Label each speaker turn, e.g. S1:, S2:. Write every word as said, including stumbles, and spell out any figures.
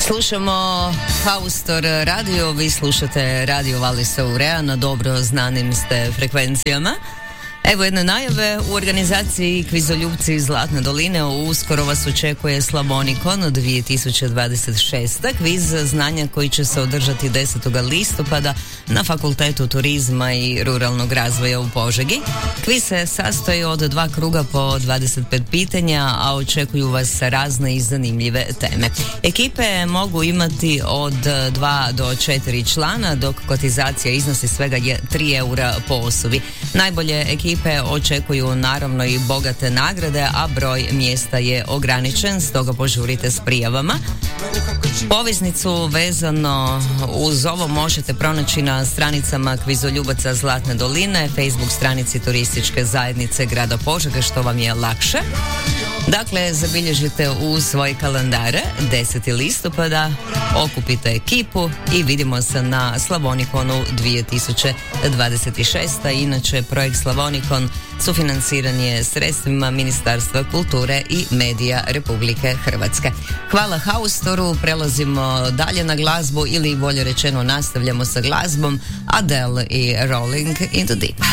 S1: Slušamo Haustor radio, vi slušate Radio Valisa Urea na dobro znanim ste frekvencijama. Evo jedne najave, u organizaciji Kvizoljupci iz Zlatne doline uskoro vas očekuje Slavonikon dvije tisuće dvadeset šest. Kviz znanja koji će se održati desetog listopada na Fakultetu turizma i ruralnog razvoja u Požegi. Kviz se sastoji od dva kruga po dvadeset pet pitanja, a očekuju vas razne i zanimljive teme. Ekipe mogu imati od dva do četiri člana, dok kotizacija iznosi svega tri eura po osobi. Najbolje ekipe očekuju naravno i bogate nagrade, a broj mjesta je ograničen, stoga požurite s prijavama. Poveznicu vezano uz ovo možete pronaći na stranicama Kvizoljubaca Zlatne doline, Facebook stranici Turističke zajednice grada Požege, što vam je lakše. Dakle, zabilježite u svoje kalendare deseti listopada, okupite ekipu i vidimo se na Slavonikonu dvije tisuće dvadeset šest. Inače, projekt Slavonikon sufinanciran je sredstvima Ministarstva kulture i medija Republike Hrvatske. Hvala Haustoru, prelazimo dalje na glazbu ili bolje rečeno nastavljamo sa glazbom Adele i Rolling in the Deep.